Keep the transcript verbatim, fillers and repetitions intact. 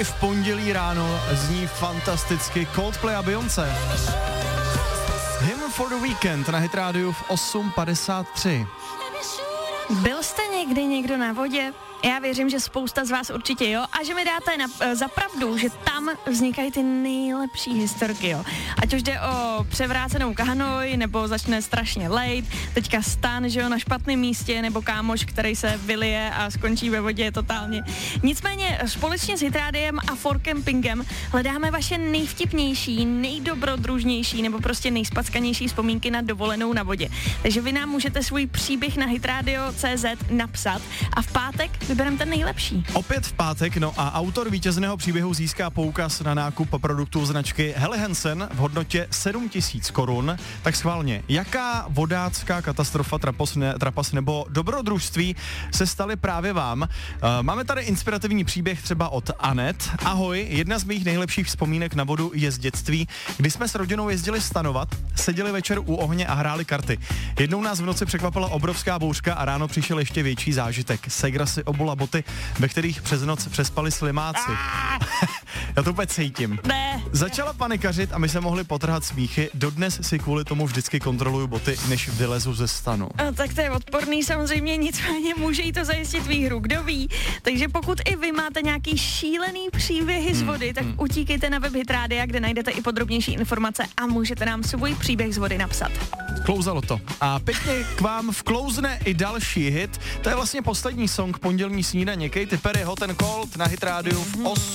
V pondělí ráno zní fantasticky Coldplay a Beyoncé. Him for the Weekend na Hit Radio v osm padesát tři. Byl jste někdy někdo na vodě? Já věřím, že spousta z vás určitě jo a že mi dáte na, za pravdu, že tam vznikají ty nejlepší historky, jo. Ať už jde o převrácenou kahanoj, nebo začne strašně lejt, teďka stan, že jo, na špatném místě, nebo kámoš, který se vylije a skončí ve vodě totálně. Nicméně společně s Hitrádiem a For Campingem hledáme vaše nejvtipnější, nejdobrodružnější nebo prostě nejspackanější vzpomínky na dovolenou na vodě. Takže vy nám můžete svůj příběh na hitradio tečka cé zet napsat a v pátek vybereme ten nejlepší. Opět v pátek, no a autor vítězného příběhu získá poukaz na nákup produktů značky Helly Hansen v hodnotě sedm tisíc korun. Tak schválně, jaká vodácká katastrofa, trapas, ne, trapas nebo dobrodružství se staly právě vám? Uh, máme tady inspirativní příběh třeba od Anet. Ahoj, jedna z mých nejlepších vzpomínek na vodu je z dětství, kdy jsme s rodinou jezdili stanovat, seděli večer u ohně a hráli karty. Jednou nás v noci překvapila obrovská bouřka a ráno přišel ještě větší zážitek. Segra si obula boty, ve kterých přes noc přespali slimáci. Já to úplně cítím. Ne. Začala panikařit a my se mohli potrhat smíchy. Dodnes si kvůli tomu vždycky kontroluju boty, než vylezu ze stanu. A tak to je odporný samozřejmě, nicméně může jí to zajistit výhru, kdo ví. Takže pokud i vy máte nějaký šílený příběhy z vody, tak utíkejte na web Hitrádia, kde najdete i podrobnější informace a můžete nám svůj příběh z vody napsat. Klouzalo to. A pěkně k vám vklouzne i další hit. To je vlastně poslední song pondělní snídaně. Katy Perry, Hot and Cold na Hit Radio v osm